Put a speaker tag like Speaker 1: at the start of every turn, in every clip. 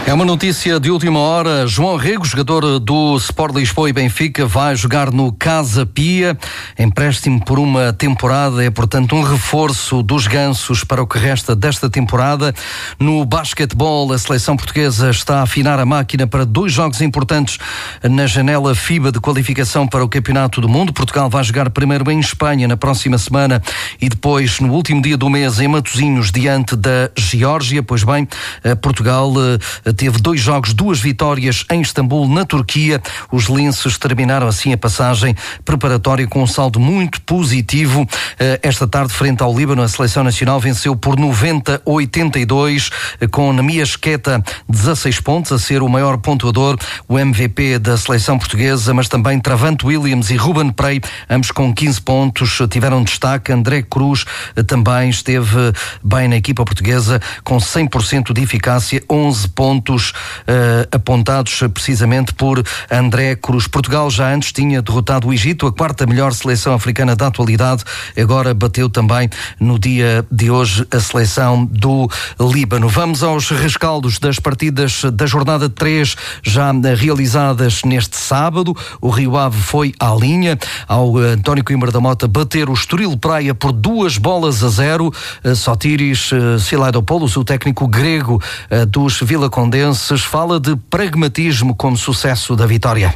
Speaker 1: É uma notícia de última hora. João Rego, jogador do Sport Lisboa e Benfica, vai jogar no Casa Pia. Empréstimo por uma temporada, é portanto um reforço dos gansos para o que resta desta temporada. No basquetebol, a seleção portuguesa está a afinar a máquina para 2 jogos importantes na janela FIBA de qualificação para o Campeonato do Mundo. Portugal vai jogar primeiro em Espanha na próxima semana e depois no último dia do mês em Matosinhos diante da Geórgia. Pois bem, Portugal teve 2 jogos, 2 vitórias em Istambul, na Turquia. Os linces terminaram assim a passagem preparatória com um saldo muito positivo. Esta tarde, frente ao Líbano, a seleção nacional venceu por 90-82, com Namias Queta 16 pontos, a ser o maior pontuador, o MVP da seleção portuguesa, mas também Travante Williams e Ruben Prey, ambos com 15 pontos, tiveram destaque. André Cruz também esteve bem na equipa portuguesa, com 100% de eficácia, 11 pontos apontados precisamente por André Cruz. Portugal já antes tinha derrotado o Egito, a 4ª melhor seleção africana da atualidade, agora bateu também no dia de hoje a seleção do Líbano. Vamos aos rescaldos das partidas da jornada 3 já realizadas neste sábado. O Rio Ave foi à linha ao António Coimbra da Mota bater o Estoril Praia por 2-0. Sotiris Silaidopoulos, o técnico grego dos vilacondenses, fala de pragmatismo como sucesso da vitória.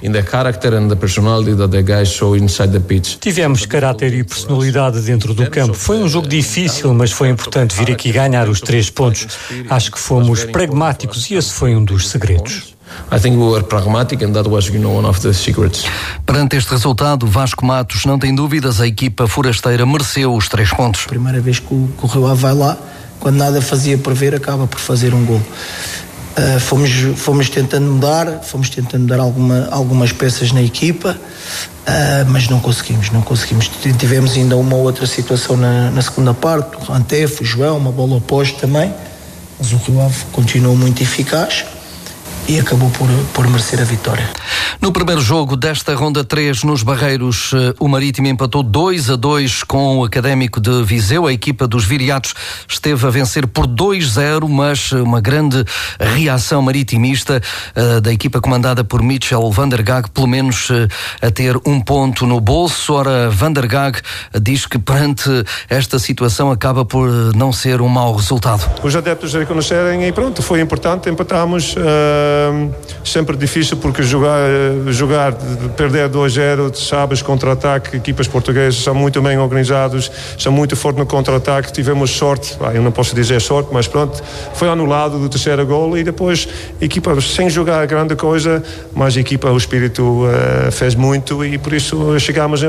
Speaker 2: Tivemos caráter e personalidade dentro do campo. Foi um jogo difícil, mas foi importante vir aqui ganhar os 3 pontos. Acho que fomos pragmáticos e esse foi um dos segredos.
Speaker 3: I think we were pragmatic and that was, one of the secrets.
Speaker 1: Perante este resultado, Vasco Matos, não tem dúvidas, a equipa forasteira mereceu os 3 pontos.
Speaker 4: Primeira vez que o Rio Ave vai lá, quando nada fazia prever, acaba por fazer um gol. Fomos tentando mudar algumas peças na equipa, mas não conseguimos. Tivemos ainda uma outra situação na segunda parte, o Rantef, o João, uma bola oposta também, mas o Rio Ave continuou muito eficaz e acabou por merecer a vitória.
Speaker 1: No primeiro jogo desta ronda 3 nos Barreiros, o Marítimo empatou 2-2 com o Académico de Viseu. A equipa dos Viriatos esteve a vencer por 2-0, mas uma grande reação maritimista da equipa comandada por Mitchell van der Gaag, pelo menos a ter 1 ponto no bolso. Ora, van der Gaag diz que perante esta situação acaba por não ser um mau resultado.
Speaker 5: Os adeptos reconhecerem e pronto, foi importante, empatámos. Sempre difícil porque jogar, perder 2-0, sabes, contra-ataque, equipas portuguesas são muito bem organizados, são muito fortes no contra-ataque, tivemos sorte, eu não posso dizer sorte, mas pronto, foi anulado do 3º gol e depois a equipa sem jogar grande coisa, mas a equipa, o espírito fez muito e por isso chegámos